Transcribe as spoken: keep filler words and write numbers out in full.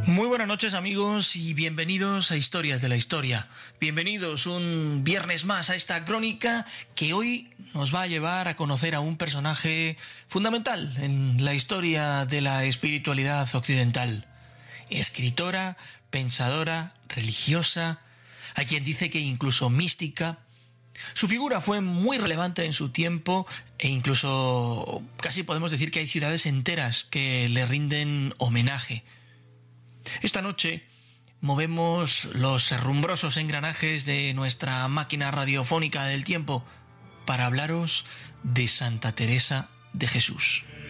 Muy buenas noches, amigos, y bienvenidos a Historias de la Historia. Bienvenidos un viernes más a esta crónica que hoy nos va a llevar a conocer a un personaje fundamental en la historia de la espiritualidad occidental. Escritora, pensadora, religiosa, hay quien dice que incluso mística. Su figura fue muy relevante en su tiempo e incluso casi podemos decir que hay ciudades enteras que le rinden homenaje. Esta noche movemos los herrumbrosos engranajes de nuestra máquina radiofónica del tiempo para hablaros de Santa Teresa de Jesús.